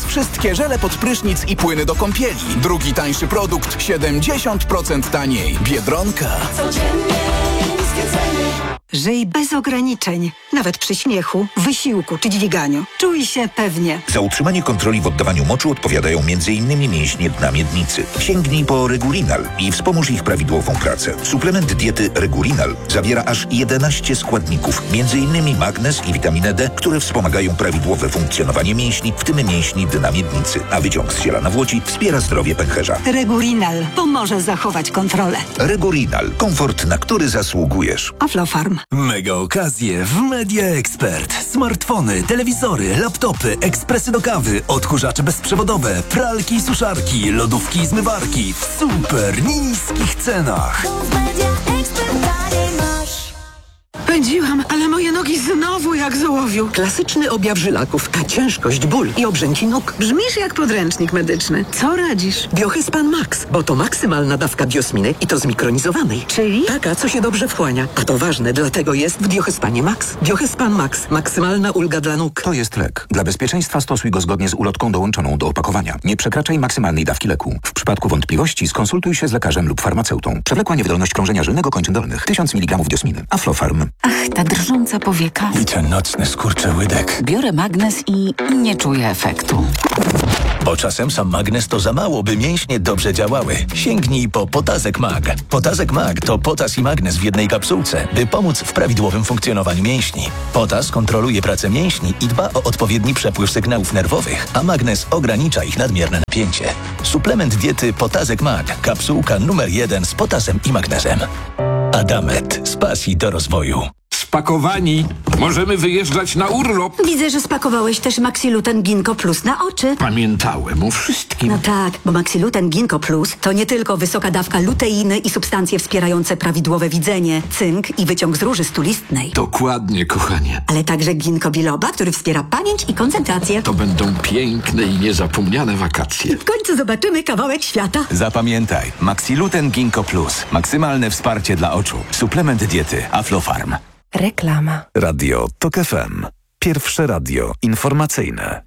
wszystkie żele pod prysznic i płyny do kąpieli. Drugi tańszy produkt 70% taniej. Biedronka. Codziennie niskie ceny. Żyj bez ograniczeń, nawet przy śmiechu, wysiłku czy dźwiganiu. Czuj się pewnie. Za utrzymanie kontroli w oddawaniu moczu odpowiadają m.in. mięśnie dna miednicy. Sięgnij po Regurinal i wspomóż ich prawidłową pracę. Suplement diety Regurinal zawiera aż 11 składników, m.in. magnez i witaminę D, które wspomagają prawidłowe funkcjonowanie mięśni, w tym mięśni dna miednicy. A wyciąg z ziela nawłoci wspiera zdrowie pęcherza. Regurinal pomoże zachować kontrolę. Regurinal. Komfort, na który zasługujesz. Aflofarm. Mega okazje w Media Expert. Smartfony, telewizory, laptopy, ekspresy do kawy, odkurzacze bezprzewodowe, pralki i suszarki, lodówki i zmywarki w super niskich cenach. Pędziłam, ale moje nogi znowu jak z ołowiu. Klasyczny objaw żylaków, ciężkość, ból i obrzęki nóg. Brzmisz jak podręcznik medyczny. Co radzisz? Biohyspan Max, bo to maksymalna dawka biosminy i to zmikronizowanej. Czyli? Taka, co się dobrze wchłania. A to ważne, dlatego jest w Biohyspanie Max. Biohyspan Max. Maksymalna ulga dla nóg. To jest lek. Dla bezpieczeństwa stosuj go zgodnie z ulotką dołączoną do opakowania. Nie przekraczaj maksymalnej dawki leku. W przypadku wątpliwości skonsultuj się z lekarzem lub farmaceutą. Przewlekła niewydolność krążenia żylnego kończyn dolnych. 1000 mg biosminy. Aflofarm. Ach, ta drżąca powieka. I ten nocny skurczy łydek. Biorę magnez i nie czuję efektu. Bo czasem sam magnez to za mało, by mięśnie dobrze działały. Sięgnij po Potazek Mag. Potazek Mag to potas i magnez w jednej kapsułce, by pomóc w prawidłowym funkcjonowaniu mięśni. Potas kontroluje pracę mięśni i dba o odpowiedni przepływ sygnałów nerwowych, a magnez ogranicza ich nadmierne napięcie. Suplement diety Potazek Mag. Kapsułka numer 1 z potasem i magnezem. Adamet. Z pasji do rozwoju. Spakowani. Możemy wyjeżdżać na urlop. Widzę, że spakowałeś też Maxiluten Ginkgo Plus na oczy. Pamiętałem o wszystkim. No tak, bo Maxiluten Ginkgo Plus to nie tylko wysoka dawka luteiny i substancje wspierające prawidłowe widzenie, cynk i wyciąg z róży stulistnej. Dokładnie, kochanie. Ale także ginkgo biloba, który wspiera pamięć i koncentrację. To będą piękne i niezapomniane wakacje. W końcu zobaczymy kawałek świata. Zapamiętaj, Maxiluten Ginkgo Plus. Maksymalne wsparcie dla oczu. Suplement diety Aflofarm. Reklama. Radio TOK FM. Pierwsze radio informacyjne.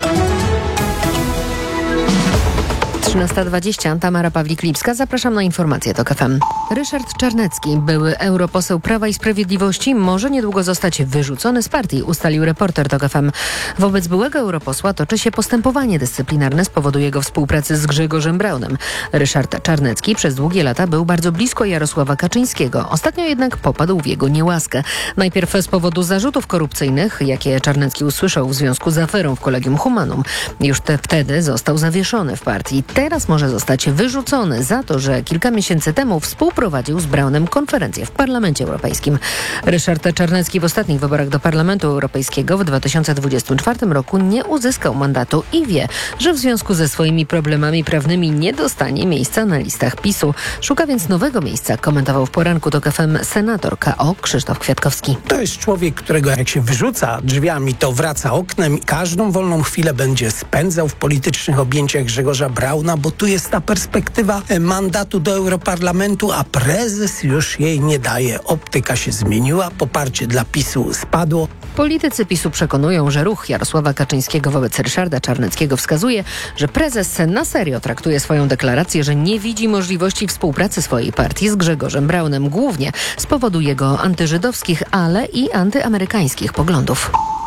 13:20. Tamara Pawlik-Lipska. Zapraszam na informacje TOK FM. Ryszard Czarnecki, były europoseł Prawa i Sprawiedliwości, może niedługo zostać wyrzucony z partii, ustalił reporter TOK FM. Wobec byłego europosła toczy się postępowanie dyscyplinarne z powodu jego współpracy z Grzegorzem Braunem. Ryszard Czarnecki przez długie lata był bardzo blisko Jarosława Kaczyńskiego. Ostatnio jednak popadł w jego niełaskę. Najpierw z powodu zarzutów korupcyjnych, jakie Czarnecki usłyszał w związku z aferą w Collegium Humanum. Już wtedy został zawieszony w partii. Teraz może zostać wyrzucony za to, że kilka miesięcy temu współprowadził z Braunem konferencję w Parlamencie Europejskim. Ryszard Czarnecki w ostatnich wyborach do Parlamentu Europejskiego w 2024 roku nie uzyskał mandatu i wie, że w związku ze swoimi problemami prawnymi nie dostanie miejsca na listach PiS-u. Szuka więc nowego miejsca, komentował w poranku TOK FM senator KO Krzysztof Kwiatkowski. To jest człowiek, którego jak się wyrzuca drzwiami, to wraca oknem i każdą wolną chwilę będzie spędzał w politycznych objęciach Grzegorza Brauna, bo tu jest ta perspektywa mandatu do Europarlamentu, a prezes już jej nie daje. Optyka się zmieniła, poparcie dla PiS-u spadło. Politycy PiS-u przekonują, że ruch Jarosława Kaczyńskiego wobec Ryszarda Czarneckiego wskazuje, że prezes na serio traktuje swoją deklarację, że nie widzi możliwości współpracy swojej partii z Grzegorzem Braunem, głównie z powodu jego antyżydowskich, ale i antyamerykańskich poglądów.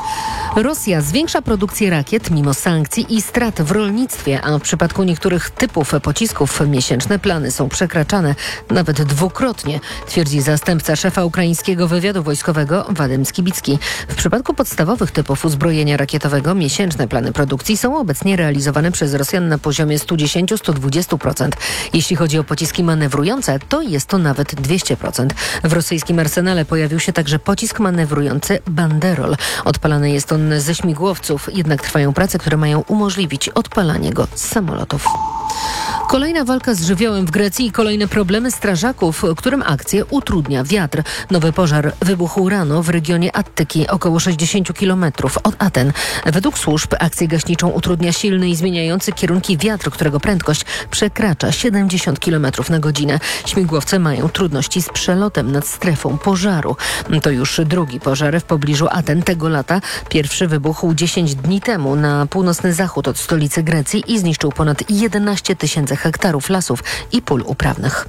Rosja zwiększa produkcję rakiet mimo sankcji i strat w rolnictwie, a w przypadku niektórych typów pocisków miesięczne plany są przekraczane nawet dwukrotnie, twierdzi zastępca szefa ukraińskiego wywiadu wojskowego Wadym Skibicki. W przypadku podstawowych typów uzbrojenia rakietowego miesięczne plany produkcji są obecnie realizowane przez Rosjan na poziomie 110-120%. Jeśli chodzi o pociski manewrujące, to jest to nawet 200%. W rosyjskim arsenale pojawił się także pocisk manewrujący Banderol. Odpalany jest on ze śmigłowców, jednak trwają prace, które mają umożliwić odpalanie go z samolotów. Kolejna walka z żywiołem w Grecji i kolejne problemy strażaków, którym akcję utrudnia wiatr. Nowy pożar wybuchł rano w regionie Attyki, około 60 km od Aten. Według służb akcję gaśniczą utrudnia silny i zmieniający kierunki wiatr, którego prędkość przekracza 70 km na godzinę. Śmigłowce mają trudności z przelotem nad strefą pożaru. To już drugi pożar w pobliżu Aten tego lata. Pierwszy wybuchł 10 dni temu na północny zachód od stolicy Grecji i zniszczył ponad 11 000 hektarów lasów i pól uprawnych.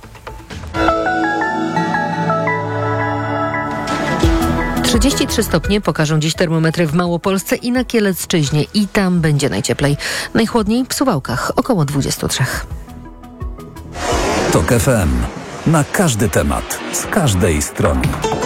33 stopnie pokażą dziś termometry w Małopolsce i na Kielecczyźnie i tam będzie najcieplej. Najchłodniej w Suwałkach, około 23. TOK FM. Na każdy temat, z każdej strony.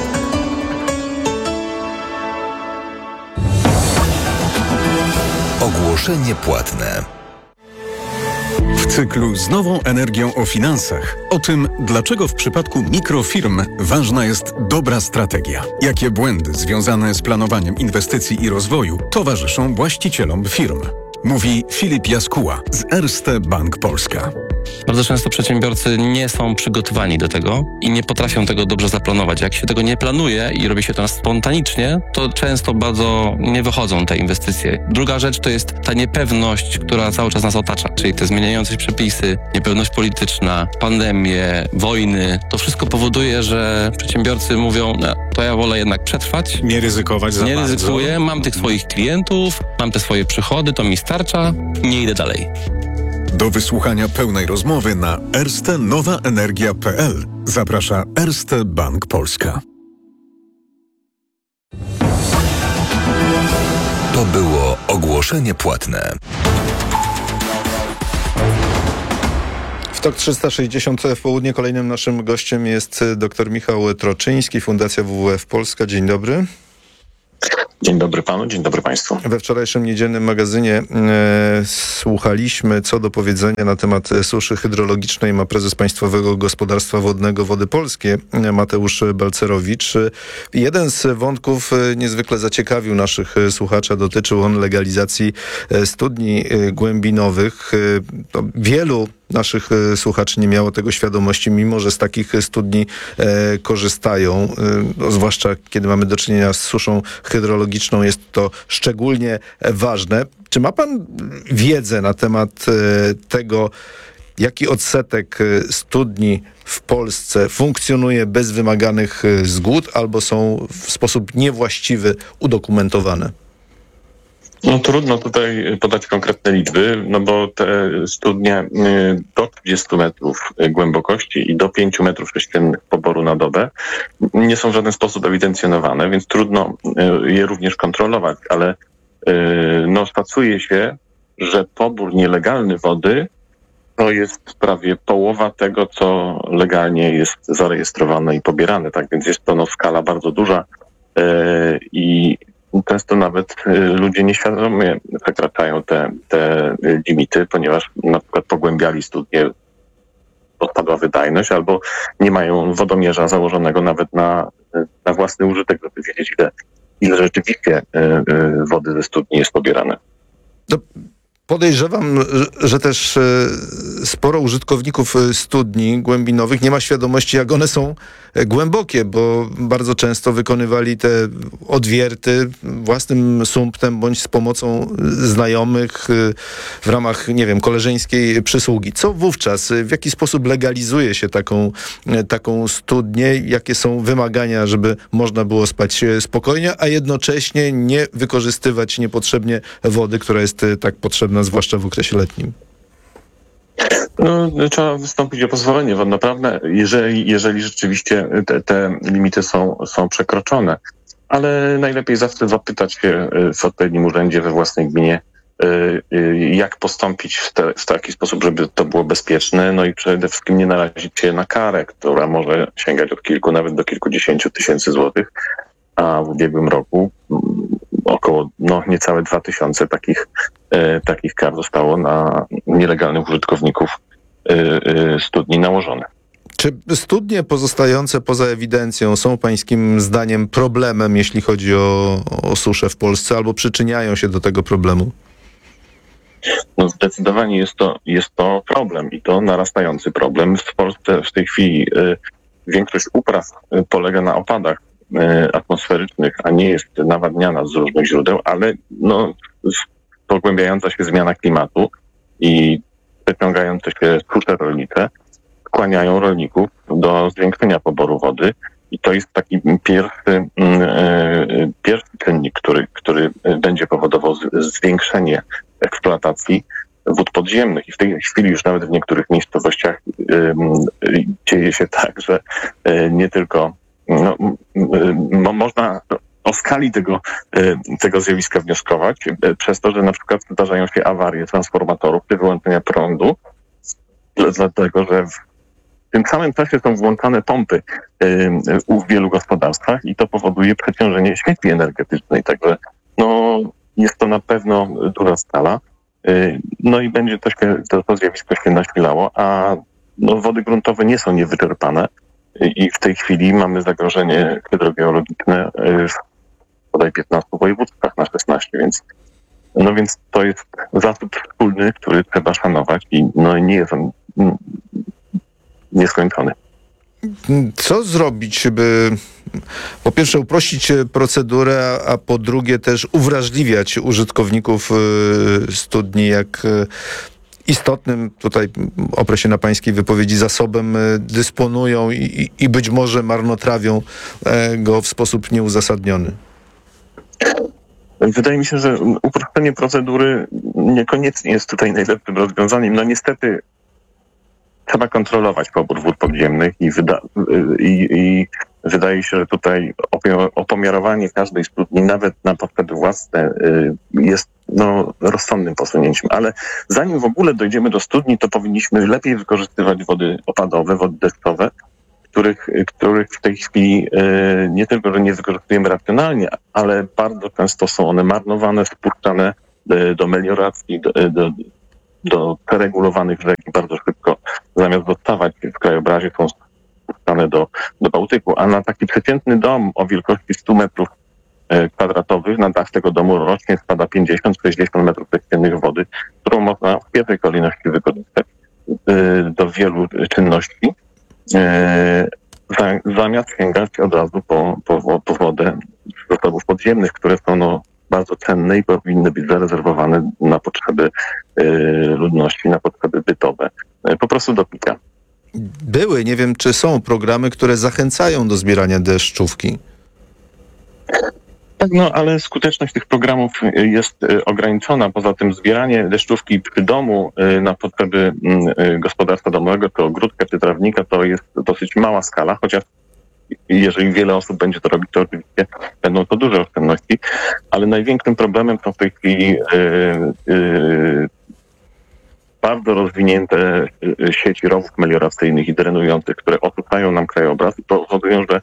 Ogłoszenie płatne. W cyklu z nową energią o finansach. O tym, dlaczego w przypadku mikrofirm ważna jest dobra strategia. Jakie błędy związane z planowaniem inwestycji i rozwoju towarzyszą właścicielom firm. Mówi Filip Jaskuła z Erste Bank Polska. Bardzo często przedsiębiorcy nie są przygotowani do tego i nie potrafią tego dobrze zaplanować. Jak się tego nie planuje i robi się to spontanicznie, to często bardzo nie wychodzą te inwestycje. Druga rzecz to jest ta niepewność, która cały czas nas otacza, czyli te zmieniające się przepisy, niepewność polityczna, pandemie, wojny. To wszystko powoduje, że przedsiębiorcy mówią, no, to ja wolę jednak przetrwać. Nie ryzykować za bardzo. Nie ryzykuję, mam tych swoich klientów, mam te swoje przychody, to mi starcza, nie idę dalej. Do wysłuchania pełnej rozmowy na erstenowaenergia.pl zaprasza Erste Bank Polska. To było ogłoszenie płatne. W TOK 360 w południe kolejnym naszym gościem jest dr Michał Troczyński, Fundacja WWF Polska. Dzień dobry. Dzień dobry panu, dzień dobry państwu. We wczorajszym niedzielnym magazynie słuchaliśmy, co do powiedzenia na temat suszy hydrologicznej ma prezes Państwowego Gospodarstwa Wodnego Wody Polskie, Mateusz Balcerowicz. Jeden z wątków niezwykle zaciekawił naszych słuchaczy, dotyczył on legalizacji studni głębinowych. Wielu naszych słuchaczy nie miało tego świadomości, mimo że z takich studni korzystają. Zwłaszcza kiedy mamy do czynienia z suszą hydrologiczną, jest to szczególnie ważne. Czy ma pan wiedzę na temat tego, jaki odsetek studni w Polsce funkcjonuje bez wymaganych zgód albo są w sposób niewłaściwy udokumentowane? No trudno tutaj podać konkretne liczby, no bo te studnie do 20 metrów głębokości i do 5 metrów sześciennych poboru na dobę nie są w żaden sposób ewidencjonowane, więc trudno je również kontrolować, ale no szacuje się, że pobór nielegalny wody to jest prawie połowa tego, co legalnie jest zarejestrowane i pobierane, tak więc jest to skala bardzo duża i często nawet ludzie nieświadomie przekraczają te limity, ponieważ na przykład pogłębiali studnie, odpadła wydajność, albo nie mają wodomierza założonego nawet na własny użytek, żeby wiedzieć, ile rzeczywiście wody ze studni jest pobierane. Podejrzewam, że też sporo użytkowników studni głębinowych nie ma świadomości, jak one są głębokie, bo bardzo często wykonywali te odwierty własnym sumptem bądź z pomocą znajomych w ramach, nie wiem, koleżeńskiej przysługi. Co wówczas? W jaki sposób legalizuje się taką studnię? Jakie są wymagania, żeby można było spać spokojnie, a jednocześnie nie wykorzystywać niepotrzebnie wody, która jest tak potrzebna, zwłaszcza w okresie letnim? No, trzeba wystąpić o pozwolenie wodnoprawne, jeżeli rzeczywiście te limity są przekroczone. Ale najlepiej zawsze zapytać się w odpowiednim urzędzie we własnej gminie, jak postąpić w taki sposób, żeby to było bezpieczne, no i przede wszystkim nie narazić się na karę, która może sięgać od kilku, nawet do kilkudziesięciu tysięcy złotych, a w ubiegłym roku około niecałe 2000 takich kar zostało na nielegalnych użytkowników studni nałożone. Czy studnie pozostające poza ewidencją są pańskim zdaniem problemem, jeśli chodzi o suszę w Polsce, albo przyczyniają się do tego problemu? No zdecydowanie jest to problem i to narastający problem. W Polsce w tej chwili większość upraw polega na opadach atmosferycznych, a nie jest nawadniana z różnych źródeł, ale pogłębiająca się zmiana klimatu i przeciągające się susze rolnicze skłaniają rolników do zwiększenia poboru wody i to jest taki pierwszy czynnik, który będzie powodował zwiększenie eksploatacji wód podziemnych i w tej chwili już nawet w niektórych miejscowościach dzieje się tak, że nie tylko można o skali tego zjawiska wnioskować przez to, że na przykład zdarzają się awarie transformatorów czy wyłączenia prądu, dlatego że w tym samym czasie są włączane pompy w wielu gospodarstwach i to powoduje przeciążenie sieci energetycznej. Także jest to na pewno duża skala. No i będzie to zjawisko się nasilało, a wody gruntowe nie są niewyczerpane i w tej chwili mamy zagrożenie hydrogeologiczne w bodaj 15 województwach na 16, więc to jest zasób wspólny, który trzeba szanować i nie jest on nieskończony. Co zrobić, by po pierwsze uprościć procedurę, a po drugie też uwrażliwiać użytkowników studni, jak istotnym, tutaj oprę się na pańskiej wypowiedzi, zasobem dysponują i być może marnotrawią go w sposób nieuzasadniony? Wydaje mi się, że uproszczenie procedury niekoniecznie jest tutaj najlepszym rozwiązaniem. No niestety trzeba kontrolować pobór wód podziemnych i wydaje się, że tutaj opomiarowanie każdej studni, nawet na potrzeby własne, jest rozsądnym posunięciem. Ale zanim w ogóle dojdziemy do studni, to powinniśmy lepiej wykorzystywać wody opadowe, wody deszczowe, których w tej chwili nie tylko, że nie wykorzystujemy racjonalnie, ale bardzo często są one marnowane, spuszczane do melioracji, do przeregulowanych rzek i bardzo szybko, zamiast dostawać w krajobrazie, są spuszczane do Bałtyku. A na taki przeciętny dom o wielkości 100 metrów kwadratowych na dach tego domu rocznie spada 50-60 metrów sześciennych wody, którą można w pierwszej kolejności wykorzystać do wielu czynności, zamiast sięgać od razu po wodę z zasobów podziemnych, które są bardzo cenne i powinny być zarezerwowane na potrzeby ludności, na potrzeby bytowe, po prostu do picia. Były, nie wiem czy są programy, które zachęcają do zbierania deszczówki. Tak, ale skuteczność tych programów jest ograniczona. Poza tym zbieranie deszczówki przy domu na potrzeby gospodarstwa domowego, to ogródka czy trawnika, to jest dosyć mała skala, chociaż jeżeli wiele osób będzie to robić, to oczywiście będą to duże oszczędności, ale największym problemem są w tej chwili bardzo rozwinięte sieci rowów melioracyjnych i drenujących, które osuszają nam krajobraz i powodują, że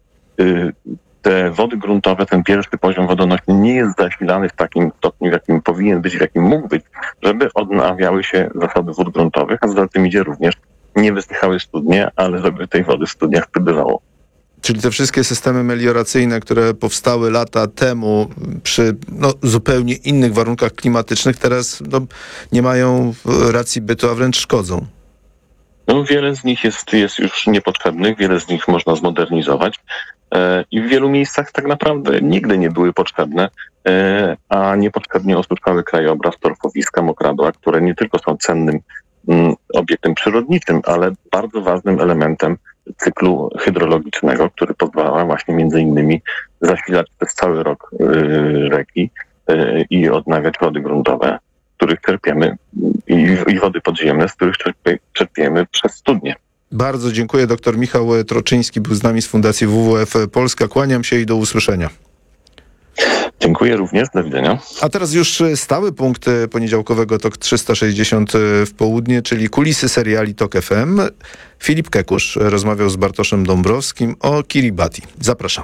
te wody gruntowe, ten pierwszy poziom wodonośny nie jest zasilany w takim stopniu, w jakim powinien być, w jakim mógł być, żeby odnawiały się zasoby wód gruntowych, a za tym idzie również nie wysychały studnie, ale żeby tej wody w studniach przybywało. Czyli te wszystkie systemy melioracyjne, które powstały lata temu przy zupełnie innych warunkach klimatycznych, teraz nie mają racji bytu, a wręcz szkodzą. Wiele z nich jest już niepotrzebnych, wiele z nich można zmodernizować i w wielu miejscach tak naprawdę nigdy nie były potrzebne, a niepotrzebnie osuszały krajobraz, torfowiska, mokradła, które nie tylko są cennym obiektem przyrodniczym, ale bardzo ważnym elementem cyklu hydrologicznego, który pozwala właśnie między innymi zasilać przez cały rok rzeki i odnawiać wody gruntowe, z których czerpiemy i wody podziemne, z których czerpiemy przez studnie. Bardzo dziękuję. Dr Michał Troczyński był z nami z Fundacji WWF Polska. Kłaniam się i do usłyszenia. Dziękuję również, do widzenia. A teraz już stały punkt poniedziałkowego TOK 360 w południe, czyli kulisy seriali TOK FM. Filip Kekusz rozmawiał z Bartoszem Dąbrowskim o Kiribati. Zapraszamy.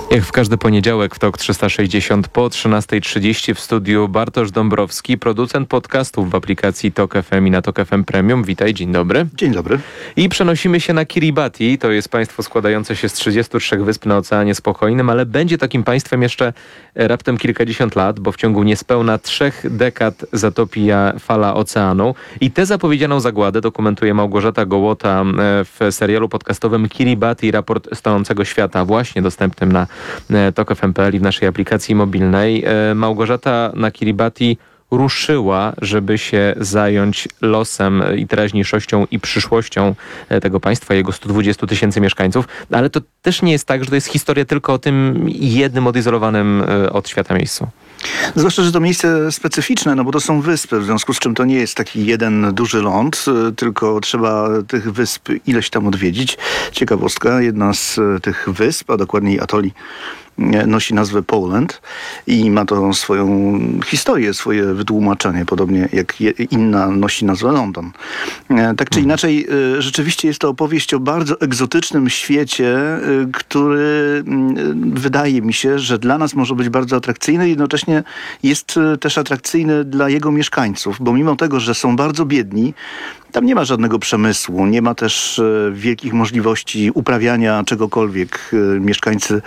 Jak w każdy poniedziałek w TOK 360 po 13:30 w studiu Bartosz Dąbrowski, producent podcastów w aplikacji TOK FM i na TOK FM Premium. Witaj, dzień dobry. Dzień dobry. I przenosimy się na Kiribati. To jest państwo składające się z 33 wysp na Oceanie Spokojnym, ale będzie takim państwem jeszcze raptem kilkadziesiąt lat, bo w ciągu niespełna 3 dekad zatopi fala oceanu. I tę zapowiedzianą zagładę dokumentuje Małgorzata Gołota w serialu podcastowym Kiribati, raport stanącego świata, właśnie dostępnym na TOK FM.pl i w naszej aplikacji mobilnej. Małgorzata na Kiribati ruszyła, żeby się zająć losem i teraźniejszością i przyszłością tego państwa, jego 120 000 mieszkańców. Ale to też nie jest tak, że to jest historia tylko o tym jednym odizolowanym od świata miejscu. Zwłaszcza, że to miejsce specyficzne, no bo to są wyspy, w związku z czym to nie jest taki jeden duży ląd, tylko trzeba tych wysp ileś tam odwiedzić. Ciekawostka, jedna z tych wysp, a dokładniej atoli, nosi nazwę Poland i ma to swoją historię, swoje wytłumaczenie, podobnie jak inna nosi nazwę London. Tak czy inaczej, rzeczywiście jest to opowieść o bardzo egzotycznym świecie, który wydaje mi się, że dla nas może być bardzo atrakcyjny i jednocześnie jest też atrakcyjny dla jego mieszkańców, bo mimo tego, że są bardzo biedni, tam nie ma żadnego przemysłu, nie ma też wielkich możliwości uprawiania czegokolwiek. Mieszkańcy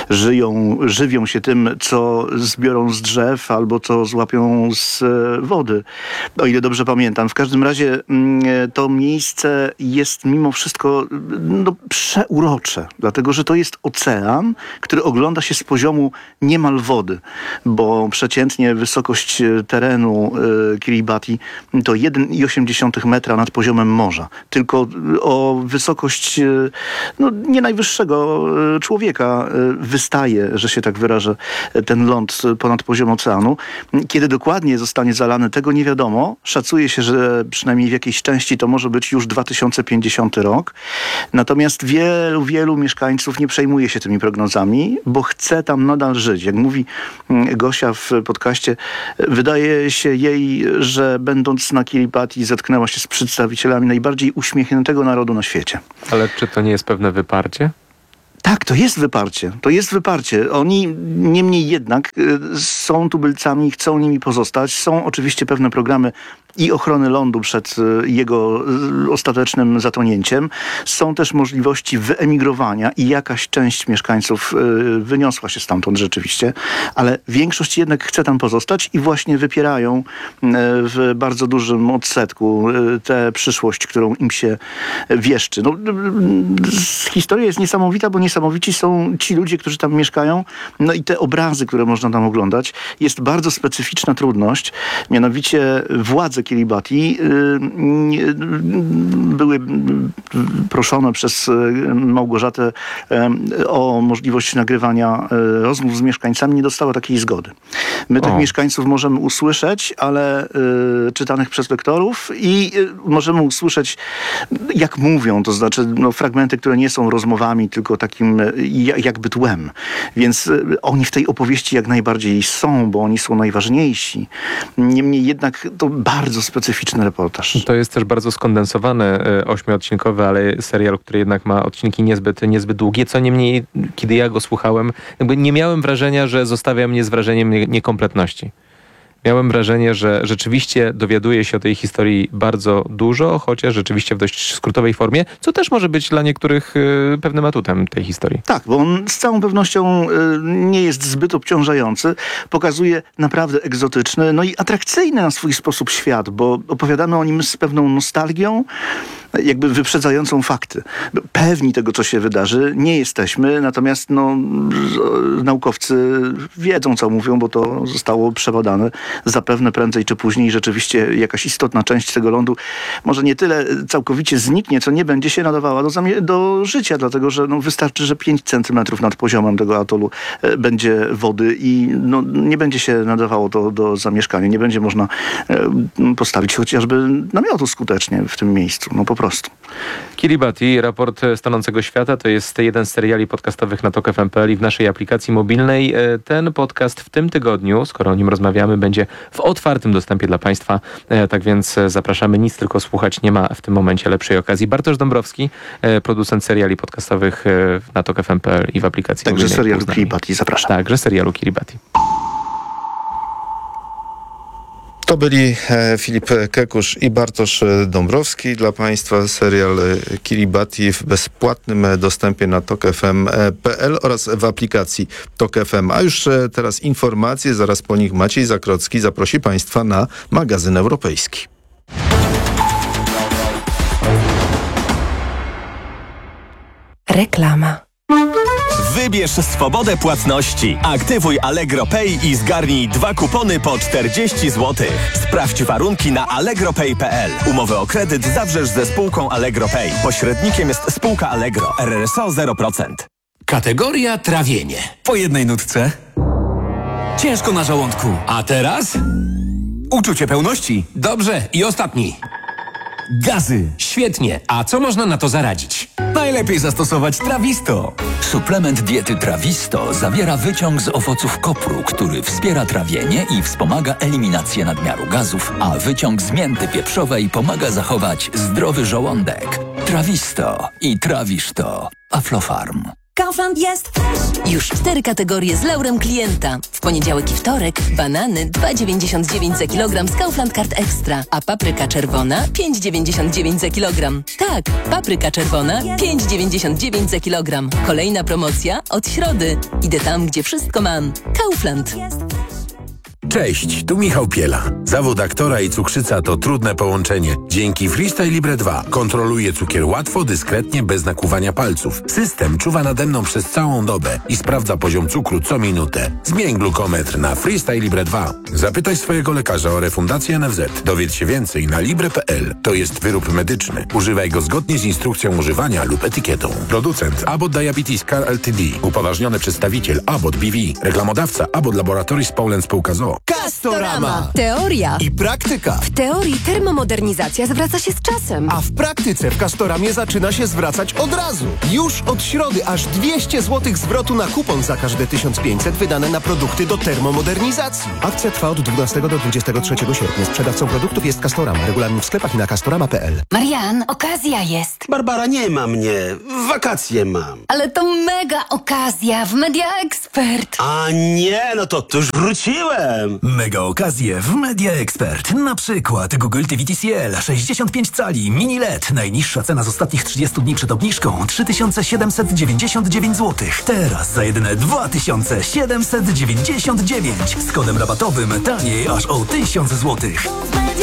żywią się tym, co zbiorą z drzew albo co złapią z wody. O ile dobrze pamiętam. W każdym razie to miejsce jest mimo wszystko przeurocze, dlatego że to jest ocean, który ogląda się z poziomu niemal wody, bo przeciętnie wysokość terenu Kiribati to 1,8 metra nad poziomem morza. Tylko o wysokość nie najwyższego człowieka wystaje, że się tak wyrażę, ten ląd ponad poziom oceanu. Kiedy dokładnie zostanie zalany, tego nie wiadomo. Szacuje się, że przynajmniej w jakiejś części to może być już 2050 rok. Natomiast wielu mieszkańców nie przejmuje się tymi prognozami, bo chce tam nadal żyć. Jak mówi Gosia w podcaście, wydaje się jej, że będąc na Kiribati zetknęła się z przedstawicielami najbardziej uśmiechniętego narodu na świecie. Ale czy to nie jest pewne wyparcie? Tak, to jest wyparcie. Oni niemniej jednak są tubylcami, chcą nimi pozostać. Są oczywiście pewne programy i ochrony lądu przed jego ostatecznym zatonięciem. Są też możliwości wyemigrowania i jakaś część mieszkańców wyniosła się stamtąd rzeczywiście, ale większość jednak chce tam pozostać i właśnie wypierają w bardzo dużym odsetku tę przyszłość, którą im się wieszczy. Historia jest niesamowita, bo niesamowici są ci ludzie, którzy tam mieszkają, i te obrazy, które można tam oglądać. Jest bardzo specyficzna trudność, mianowicie władze Kiribati były proszone przez Małgorzatę o możliwość nagrywania rozmów z mieszkańcami. Nie dostała takiej zgody. My tych mieszkańców możemy usłyszeć, ale czytanych przez lektorów i możemy usłyszeć, jak mówią, to znaczy fragmenty, które nie są rozmowami, tylko takim jakby tłem. Więc oni w tej opowieści jak najbardziej są, bo oni są najważniejsi. Niemniej jednak to bardzo specyficzny reportaż. To jest też bardzo skondensowany, 8-odcinkowy, ale serial, który jednak ma odcinki niezbyt długie. Co niemniej, kiedy ja go słuchałem, nie miałem wrażenia, że zostawia mnie z wrażeniem niekompletności. Miałem wrażenie, że rzeczywiście dowiaduje się o tej historii bardzo dużo, chociaż rzeczywiście w dość skrótowej formie, co też może być dla niektórych pewnym atutem tej historii. Tak, bo on z całą pewnością nie jest zbyt obciążający. Pokazuje naprawdę egzotyczny, i atrakcyjny na swój sposób świat, bo opowiadamy o nim z pewną nostalgią, jakby wyprzedzającą fakty. Pewni tego, co się wydarzy, nie jesteśmy, natomiast naukowcy wiedzą, co mówią, bo to zostało przebadane. Zapewne prędzej czy później rzeczywiście jakaś istotna część tego lądu może nie tyle całkowicie zniknie, co nie będzie się nadawała do życia, dlatego że wystarczy, że 5 centymetrów nad poziomem tego atolu będzie wody i nie będzie się nadawało to do zamieszkania. Nie będzie można postawić chociażby namiotu skutecznie w tym miejscu. Po prostu. Kiribati, raport stanącego świata, to jest jeden z seriali podcastowych na TOK FM.pl i w naszej aplikacji mobilnej. Ten podcast w tym tygodniu, skoro o nim rozmawiamy, będzie będzie w otwartym dostępie dla Państwa. Tak więc zapraszamy, nic tylko słuchać, nie ma w tym momencie lepszej okazji. Bartosz Dąbrowski, producent seriali podcastowych na TOK.fm.pl i w aplikacji. Także serialu Kiribati, zapraszam. Także serialu Kiribati. To byli Filip Kekusz i Bartosz Dąbrowski. Dla Państwa serial Kiribati w bezpłatnym dostępie na TOK.fm.pl oraz w aplikacji TOK FM. A już teraz informacje, zaraz po nich Maciej Zakrocki zaprosi Państwa na magazyn europejski. Reklama. Wybierz swobodę płatności. Aktywuj Allegro Pay i zgarnij 2 kupony po 40 zł. Sprawdź warunki na allegropay.pl. Umowę o kredyt zawrzesz ze spółką Allegro Pay. Pośrednikiem jest spółka Allegro. RRSO 0%. Kategoria trawienie. Po jednej nutce. Ciężko na żołądku. A teraz? Uczucie pełności. Dobrze. I ostatni. Gazy. Świetnie. A co można na to zaradzić? Najlepiej zastosować Trawisto. Suplement diety Trawisto zawiera wyciąg z owoców kopru, który wspiera trawienie i wspomaga eliminację nadmiaru gazów, a wyciąg z mięty pieprzowej pomaga zachować zdrowy żołądek. Trawisto i trawisz to. Aflofarm. Kaufland jest już 4 kategorie z laurem klienta. W poniedziałek i wtorek banany 2,99 za kilogram z Kaufland Card Extra, a papryka czerwona 5,99 za kilogram. Tak, papryka czerwona 5,99 za kilogram. Kolejna promocja od środy. Idę tam, gdzie wszystko mam. Kaufland. Cześć, tu Michał Piela. Zawód aktora i cukrzyca to trudne połączenie. Dzięki Freestyle Libre 2 kontroluję cukier łatwo, dyskretnie, bez nakłuwania palców. System czuwa nade mną przez całą dobę i sprawdza poziom cukru co minutę. Zmień glukometr na Freestyle Libre 2. Zapytaj swojego lekarza o refundację NFZ. Dowiedz się więcej na libre.pl. To jest wyrób medyczny. Używaj go zgodnie z instrukcją używania lub etykietą. Producent Abbott Diabetes Care Ltd. Upoważniony przedstawiciel Abbott BV. Reklamodawca Abbott Laboratories Poland Spółka z.o.o. Castorama. Teoria i praktyka. W teorii termomodernizacja zwraca się z czasem. A w praktyce w Castoramie zaczyna się zwracać od razu. Już od środy aż 200 zł zwrotu na kupon za każde 1500 wydane na produkty do termomodernizacji. Akcja trwa od 12 do 23 sierpnia. Sprzedawcą produktów jest Castorama. Regulamin w sklepach i na castorama.pl. Marian, okazja jest. Barbara, nie ma mnie. Wakacje mam. Ale to mega okazja w Media Expert. A nie, no to już wróciłem. Mega okazje w Media Expert. Na przykład Google TV TCL 65 cali mini LED. Najniższa cena z ostatnich 30 dni przed obniżką 3799 zł. Teraz za jedyne 2799. Z kodem rabatowym taniej aż o 1000 zł.